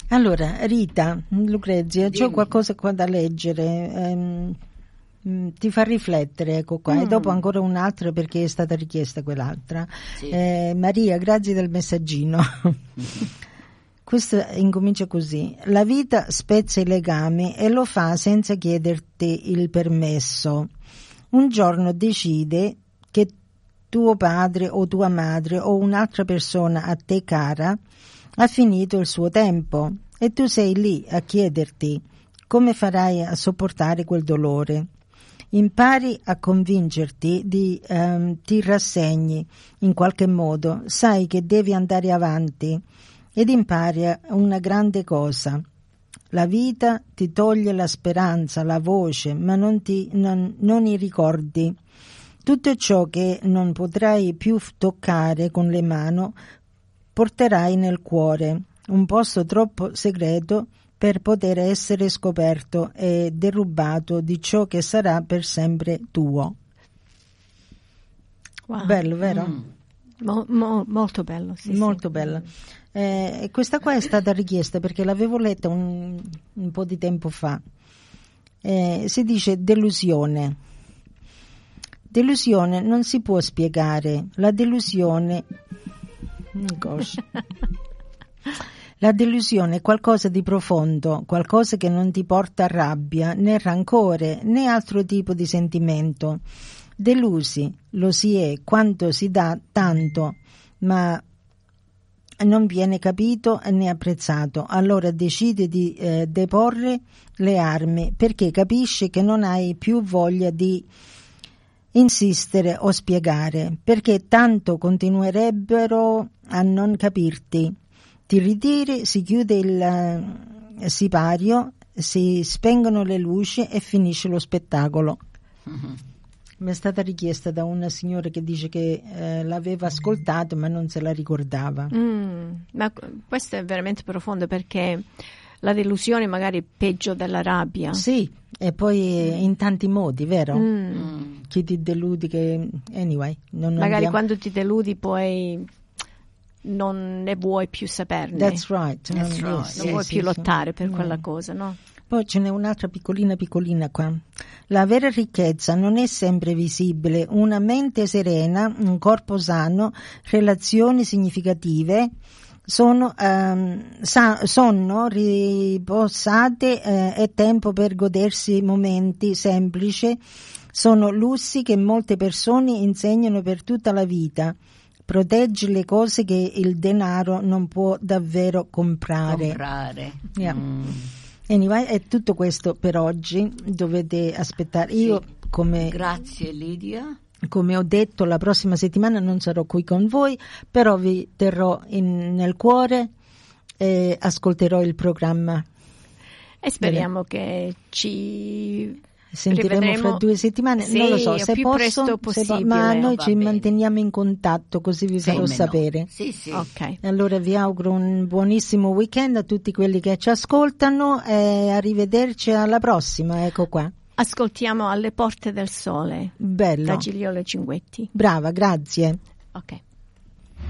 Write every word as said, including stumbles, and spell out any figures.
Allora, Rita, Lucrezia, c'ho qualcosa qua da leggere. Ehm, ti fa riflettere, ecco qua, mm. e dopo ancora un'altra perché è stata richiesta quell'altra. Sì. Eh, Maria, grazie del messaggino. Questo incomincia così: la vita spezza i legami e lo fa senza chiederti il permesso. Un giorno decide che tuo padre o tua madre o un'altra persona a te cara ha finito il suo tempo e tu sei lì a chiederti come farai a sopportare quel dolore. Impari a convincerti, di, um, ti rassegni in qualche modo, sai che devi andare avanti ed impari una grande cosa. La vita ti toglie la speranza, la voce, ma non, ti, non, non i ricordi. Tutto ciò che non potrai più toccare con le mani porterai nel cuore, un posto troppo segreto per poter essere scoperto e derubato di ciò che sarà per sempre tuo. Wow. Bello, vero? Mm. Mo, mo, molto bello, sì, molto sì. bello. Eh, questa qua è stata richiesta perché l'avevo letta un, un po' di tempo fa. Eh, si dice delusione. Delusione non si può spiegare. La delusione... Gosh. La delusione è qualcosa di profondo, qualcosa che non ti porta rabbia, né rancore, né altro tipo di sentimento. Delusi, lo si è quando si dà tanto, ma non viene capito né apprezzato. Allora decide di eh, deporre le armi perché capisce che non hai più voglia di insistere o spiegare, perché tanto continuerebbero a non capirti. Ti ritiri, si chiude il uh, sipario, si spengono le luci e finisce lo spettacolo. Mm-hmm. Mi è stata richiesta da una signora che dice che eh, l'aveva ascoltato ma non se la ricordava. Mm, ma questo è veramente profondo, perché la delusione magari è peggio della rabbia. Sì, e poi in tanti modi, vero? Mm. Chi ti deludi che... Anyway. Non magari andiamo... quando ti deludi poi... non ne vuoi più saperne. That's right. That's non, right. yes, non yes, vuoi yes, più lottare yes. per no. quella cosa, no? Poi ce n'è un'altra piccolina piccolina qua. La vera ricchezza non è sempre visibile. Una mente serena, un corpo sano, relazioni significative sono um, sa- sonno riposate eh, e tempo per godersi momenti semplici sono lussi che molte persone insegnano per tutta la vita. Proteggi le cose che il denaro non può davvero comprare. Comprare. Yeah. Mm. Anyway, è tutto questo per oggi. Dovete aspettare. Io, sì. come Grazie Lidia. Come ho detto, la prossima settimana non sarò qui con voi, però vi terrò in, nel cuore e ascolterò il programma. E speriamo Bene. che ci sentiremo rivedremo. fra due settimane, sì, non lo so se più posso, presto possibile. Se, ma noi Va ci bene. manteniamo in contatto, così vi sì, farò sapere. No. Sì, sì. Ok. Allora vi auguro un buonissimo weekend a tutti quelli che ci ascoltano e arrivederci alla prossima. Ecco qua. Ascoltiamo Alle porte del sole. Bello. Da Gigliola Cinquetti. Brava, grazie. Ok.